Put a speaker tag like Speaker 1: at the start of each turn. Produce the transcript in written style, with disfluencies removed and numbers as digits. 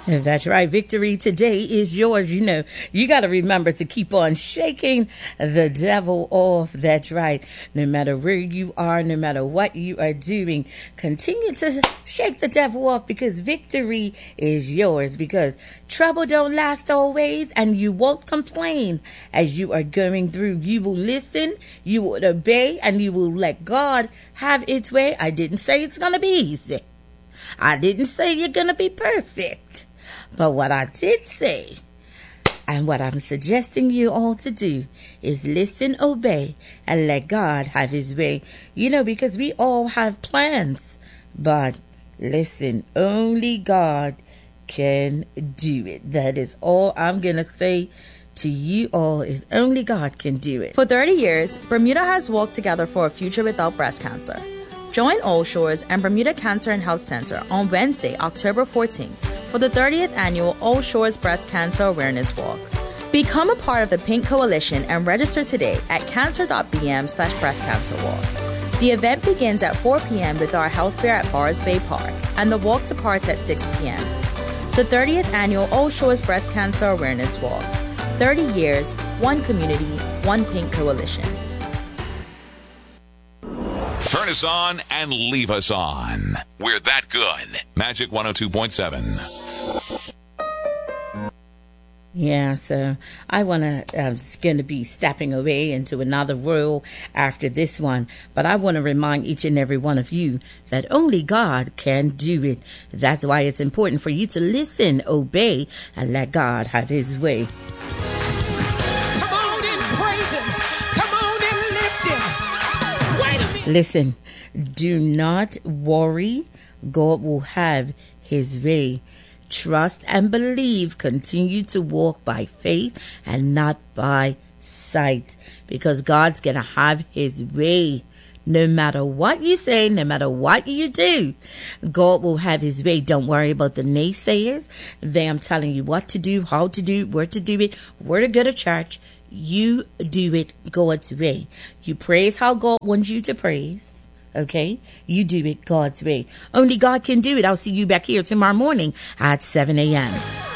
Speaker 1: That's right. Victory today is yours. You know, you got to remember to keep on shaking the devil off. That's right. No matter where you are, no matter what you are doing, continue to shake the devil off because victory is yours. Because trouble don't last always, and you won't complain as you are going through. You will listen, you will obey, and you will let God have its way. I didn't say it's going to be easy. I didn't say you're going to be perfect. But what I did say, and what I'm suggesting you all to do, is listen, obey, and let God have his way. You know, because we all have plans. But listen, only God can do it. That is all I'm going to say to you all, is only God can do it.
Speaker 2: For 30 years, Bermuda has walked together for a future without breast cancer. Join All Shores and Bermuda Cancer and Health Center on Wednesday, October 14th for the 30th annual All Shores Breast Cancer Awareness Walk. Become a part of the Pink Coalition and register today at cancer.bm/breastcancerwalk. The event begins at 4 p.m. with our health fair at Bars Bay Park, and the walk departs at 6 p.m. The 30th annual All Shores Breast Cancer Awareness Walk. 30 years, one community, one Pink Coalition.
Speaker 3: Turn us on and leave us on. We're that good. Magic 102.7.
Speaker 1: Yeah, so I want to, going to be stepping away into another role after this one. But I want to remind each and every one of you that only God can do it. That's why it's important for you to listen, obey, and let God have his way.
Speaker 4: Come on and praise him. Come on and lift him. Wait a minute.
Speaker 1: Listen, do not worry. God will have his way. Trust and believe. Continue to walk by faith and not by sight, because God's going to have his way. No matter what you say, no matter what you do, God will have his way. Don't worry about the naysayers. I'm telling you what to do, how to do, where to do it, where to go to church. You do it God's way. You praise how God wants you to praise. Okay? You do it God's way. Only God can do it. I'll see you back here tomorrow morning at 7 a.m.